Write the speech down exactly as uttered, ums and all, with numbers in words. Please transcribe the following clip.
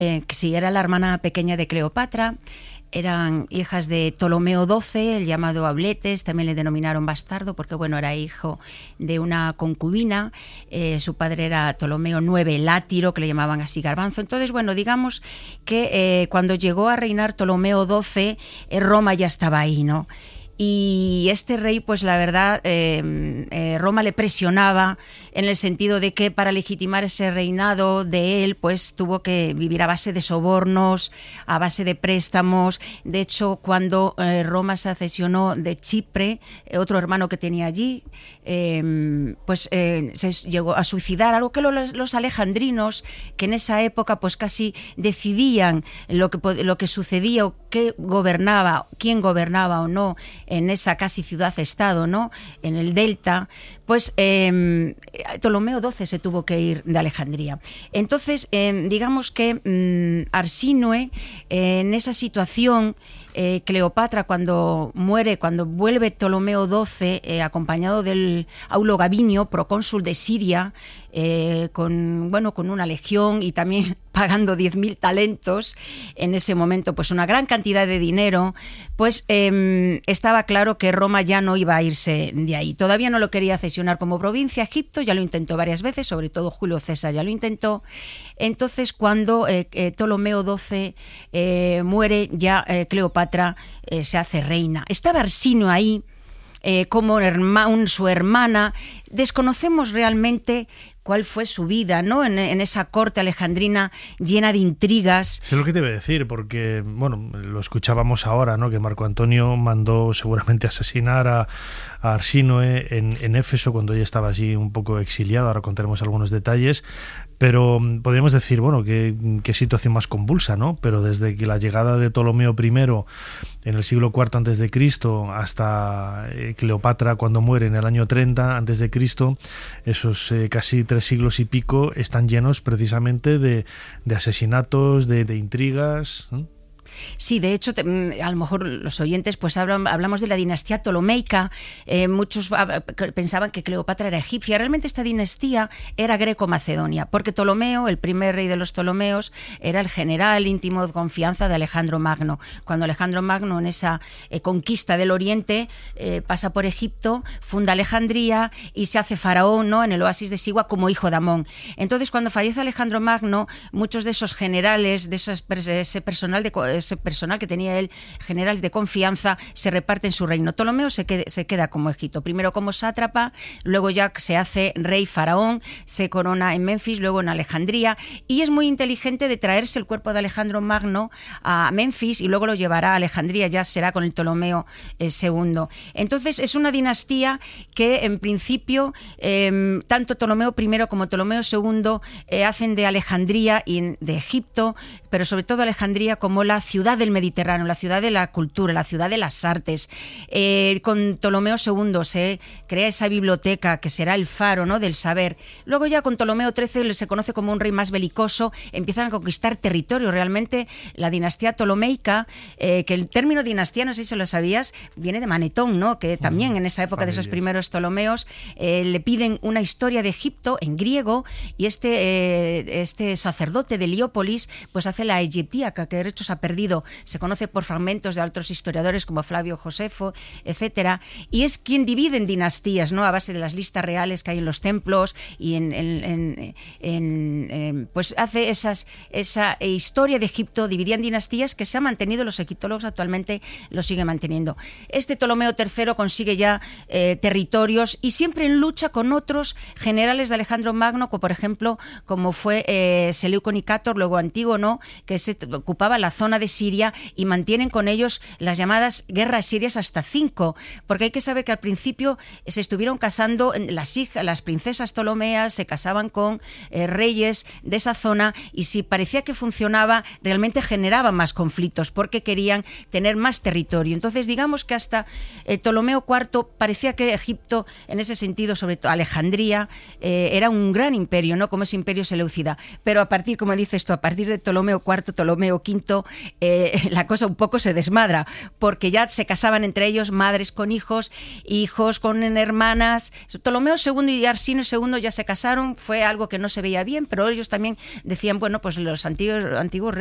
eh, que sí, era la hermana pequeña de Cleopatra. Eran hijas de Ptolomeo doce, el llamado Auletes, también le denominaron bastardo porque, bueno, era hijo de una concubina. Eh, su padre era Ptolomeo nueve Látiro, que le llamaban así Garbanzo. Entonces, bueno, digamos que eh, cuando llegó a reinar Ptolomeo doce, eh, Roma ya estaba ahí, ¿no? Y este rey, pues la verdad, eh, eh, Roma le presionaba en el sentido de que para legitimar ese reinado de él, pues tuvo que vivir a base de sobornos, a base de préstamos. De hecho, cuando eh, Roma se acesionó de Chipre, eh, otro hermano que tenía allí, eh, pues eh, se llegó a suicidar, algo que los, los alejandrinos, que en esa época pues casi decidían lo que, lo que sucedía o qué gobernaba, quién gobernaba o no en esa casi ciudad-estado, ¿no?, en el delta, pues eh, Ptolomeo doce se tuvo que ir de Alejandría. Entonces, eh, digamos que mm, Arsínoe, eh, en esa situación, eh, Cleopatra, cuando muere, cuando vuelve Ptolomeo doce, eh, acompañado del Aulo Gabinio, procónsul de Siria, eh, con, bueno, con una legión y también pagando diez mil talentos, en ese momento pues una gran cantidad de dinero, pues eh, estaba claro que Roma ya no iba a irse de ahí. Todavía no lo quería cesionar como provincia. Egipto ya lo intentó varias veces, sobre todo Julio César ya lo intentó. Entonces, cuando eh, eh, Ptolomeo doce eh, muere, ya eh, Cleopatra eh, se hace reina. Estaba Arsínoe ahí, eh, como herma, un, su hermana. Desconocemos realmente cuál fue su vida, ¿no?, en, en esa corte alejandrina llena de intrigas. Sé lo que te iba a decir, porque, bueno, lo escuchábamos ahora, ¿no?, que Marco Antonio mandó seguramente asesinar a, a Arsínoe en, en Éfeso cuando ella estaba allí un poco exiliada. Ahora contaremos algunos detalles, pero podríamos decir, bueno, qué, qué situación más convulsa, ¿no? Pero desde que la llegada de Ptolomeo primero en el siglo cuarto antes de Cristo hasta eh, Cleopatra cuando muere en el año treinta antes de Cristo, esos eh, casi tres siglos y pico están llenos precisamente de, de asesinatos, de, de intrigas, ¿no? Sí, de hecho, te, a lo mejor los oyentes pues hablan, hablamos de la dinastía ptolomeica. Eh, muchos pensaban que Cleopatra era egipcia. Realmente esta dinastía era greco-macedonia, porque Ptolomeo, el primer rey de los Ptolomeos, era el general íntimo de confianza de Alejandro Magno. Cuando Alejandro Magno, en esa eh, conquista del Oriente, eh, pasa por Egipto, funda Alejandría y se hace faraón, ¿no?, en el oasis de Sigua como hijo de Amón. Entonces, cuando fallece Alejandro Magno, muchos de esos generales, de esos, ese personal de ese personal que tenía él, generales de confianza, se reparten su reino. Ptolomeo se queda, se queda como Egipto, primero como sátrapa, luego ya se hace rey faraón, se corona en Menfis, luego en Alejandría, y es muy inteligente de traerse el cuerpo de Alejandro Magno a Menfis y luego lo llevará a Alejandría, ya será con el Ptolomeo eh, segundo. Entonces es una dinastía que en principio eh, tanto Ptolomeo primero como Ptolomeo segundo eh, hacen de Alejandría y de Egipto, pero sobre todo Alejandría, como la ciudad del Mediterráneo, la ciudad de la cultura, la ciudad de las artes. Eh, con Ptolomeo segundo se crea esa biblioteca que será el faro, ¿no?, del saber. Luego ya con Ptolomeo trece se conoce como un rey más belicoso, empiezan a conquistar territorio. Realmente la dinastía ptolomeica, eh, que el término dinastía, no sé si se lo sabías, viene de Manetón, ¿no?, que también en esa época de esos primeros Ptolomeos eh, le piden una historia de Egipto en griego, y este, eh, este sacerdote de Heliópolis pues hace la egiptíaca, que de hecho se ha perdido, se conoce por fragmentos de otros historiadores como Flavio Josefo, etcétera, y es quien divide en dinastías, ¿no?, a base de las listas reales que hay en los templos, y en, en, en, en, en pues hace esas, esa historia de Egipto dividida en dinastías que se ha mantenido, los egiptólogos actualmente lo siguen manteniendo. Este Ptolomeo tercero consigue ya eh, territorios y siempre en lucha con otros generales de Alejandro Magno, como por ejemplo como fue eh, Seleuco Nicator, luego Antígono, que se ocupaba la zona de Siria, y mantienen con ellos las llamadas guerras sirias hasta cinco, porque hay que saber que al principio se estuvieron casando las hijas, las princesas ptolomeas se casaban con eh, reyes de esa zona, y si parecía que funcionaba, realmente generaba más conflictos porque querían tener más territorio. Entonces digamos que hasta eh, Ptolomeo cuarto parecía que Egipto, en ese sentido, sobre todo Alejandría, eh, era un gran imperio, ¿no?, como ese imperio seleucida, pero a partir, como dices tú, a partir de Ptolomeo cuarto, Ptolomeo quinto, eh, la cosa un poco se desmadra, porque ya se casaban entre ellos madres con hijos, hijos con hermanas. Ptolomeo segundo y Arsino segundo ya se casaron, fue algo que no se veía bien, pero ellos también decían, bueno, pues los antiguos, antiguos